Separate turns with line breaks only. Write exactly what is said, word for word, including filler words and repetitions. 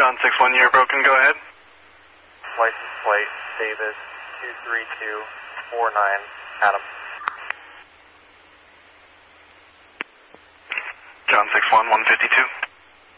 John six one, you're broken, go ahead.
License plate, Davis, two three two four nine, Adam.
John six one, one fifty-two.